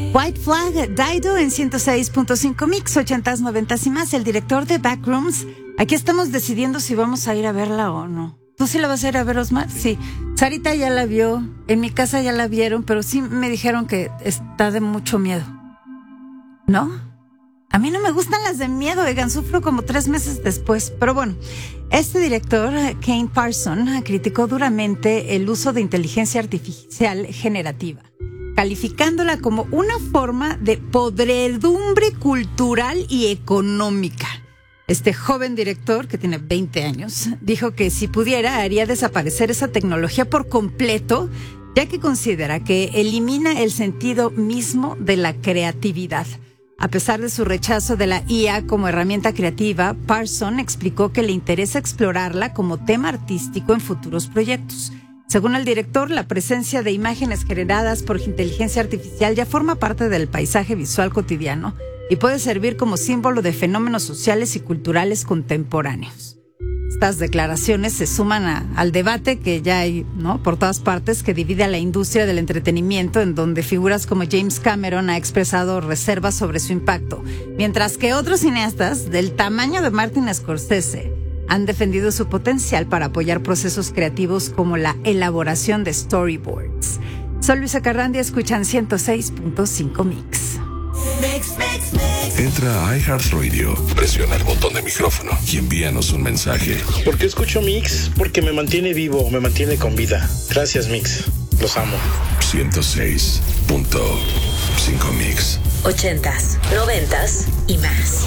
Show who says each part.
Speaker 1: White Flag, Dido en 106.5 Mix, 80s, 90s y más. El director de Backrooms. Aquí estamos decidiendo si vamos a ir a verla o no. ¿Tú sí la vas a ir a ver, Osmar? Sí. Sarita ya la vio, en mi casa ya la vieron, pero sí me dijeron que está de mucho miedo. ¿No? A mí no me gustan las de miedo, oigan, sufro como 3 meses después. Pero bueno, este director, Kane Parson, criticó duramente el uso de inteligencia artificial generativa, calificándola como una forma de podredumbre cultural y económica. Este joven director, que tiene 20 años, dijo que si pudiera haría desaparecer esa tecnología por completo, ya que considera que elimina el sentido mismo de la creatividad. A pesar de su rechazo de la IA como herramienta creativa, Parson explicó que le interesa explorarla como tema artístico en futuros proyectos. Según el director, la presencia de imágenes generadas por inteligencia artificial ya forma parte del paisaje visual cotidiano y puede servir como símbolo de fenómenos sociales y culturales contemporáneos. Estas declaraciones se suman al debate que ya hay, ¿no?, por todas partes, que divide a la industria del entretenimiento, en donde figuras como James Cameron ha expresado reservas sobre su impacto, mientras que otros cineastas del tamaño de Martin Scorsese han defendido su potencial para apoyar procesos creativos como la elaboración de storyboards. Soy Luisa Carrandia, escuchan 106.5 Mix.
Speaker 2: Entra a iHeartRadio, presiona el botón de micrófono y envíanos un mensaje.
Speaker 3: ¿Por qué escucho Mix? Porque me mantiene vivo, me mantiene con vida. Gracias, Mix. Los amo.
Speaker 2: 106.5 Mix.
Speaker 4: 80s, 90s y más.